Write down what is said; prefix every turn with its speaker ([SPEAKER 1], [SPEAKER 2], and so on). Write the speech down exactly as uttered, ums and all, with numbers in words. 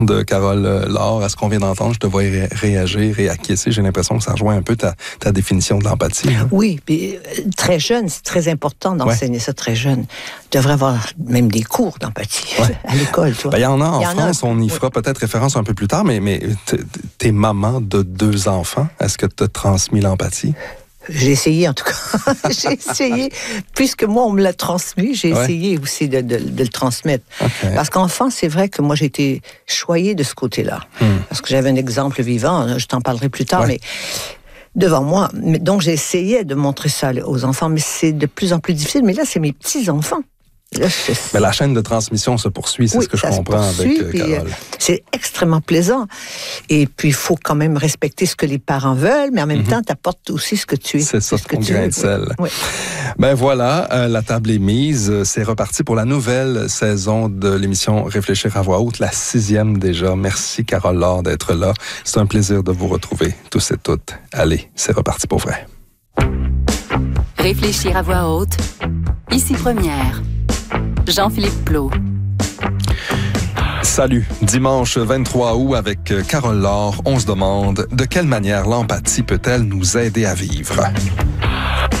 [SPEAKER 1] de Carole Laure à ce qu'on vient d'entendre. Je te vois ré- réagir et acquiescer. J'ai l'impression que ça rejoint un peu ta, ta définition de l'empathie. Hein?
[SPEAKER 2] Oui, puis très jeune, c'est très important d'enseigner ouais. ça très jeune. Tu devrais avoir même des cours d'empathie ouais. à l'école, toi.
[SPEAKER 1] Ben, il y en a en
[SPEAKER 2] y en
[SPEAKER 1] France,
[SPEAKER 2] a.
[SPEAKER 1] on y fera oui. peut-être référence un peu plus tard, mais, mais t'es maman de deux enfants. Est-ce que tu as transmis l'empathie?
[SPEAKER 2] J'ai essayé, en tout cas. j'ai essayé. Puisque moi, on me l'a transmis, j'ai ouais. essayé aussi de, de, de le transmettre. Okay. Parce qu'enfant, c'est vrai que moi, j'ai été choyée de ce côté-là. Hmm. Parce que j'avais un exemple vivant, je t'en parlerai plus tard, ouais. mais devant moi. Donc, j'ai essayé de montrer ça aux enfants, mais c'est de plus en plus difficile. Mais là, c'est mes petits-enfants. Là,
[SPEAKER 1] mais la chaîne de transmission se poursuit, c'est
[SPEAKER 2] oui,
[SPEAKER 1] ce que je comprends
[SPEAKER 2] poursuit,
[SPEAKER 1] avec euh, Carole.
[SPEAKER 2] C'est extrêmement plaisant. Et puis, il faut quand même respecter ce que les parents veulent, mais en même mm-hmm. temps, tu apportes aussi ce que tu es.
[SPEAKER 1] C'est ça,
[SPEAKER 2] ce que
[SPEAKER 1] ton
[SPEAKER 2] tu
[SPEAKER 1] grain de sel. Oui. Oui. Ben voilà, euh, la table est mise. C'est reparti pour la nouvelle saison de l'émission Réfléchir à voix haute, la sixième déjà. Merci, Carole Laure, d'être là. C'est un plaisir de vous retrouver, tous et toutes. Allez, c'est reparti pour vrai.
[SPEAKER 3] Réfléchir à voix haute, ici Première. Jean-Philippe Plot.
[SPEAKER 1] Salut. Dimanche vingt-trois août avec Carole Laure, on se demande de quelle manière l'empathie peut-elle nous aider à vivre?